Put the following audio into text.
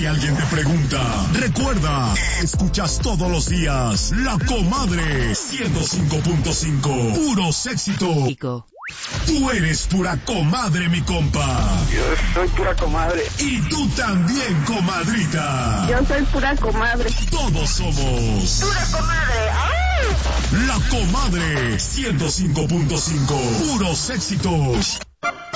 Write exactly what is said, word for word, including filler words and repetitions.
Si alguien te pregunta, recuerda, escuchas todos los días La Comadre ciento cinco punto cinco, puros éxitos. Tú eres pura comadre, mi compa. Yo soy pura comadre. Y tú también, comadrita. Yo soy pura comadre. Todos somos pura comadre. ¡Ay! La Comadre ciento cinco punto cinco, puros éxitos.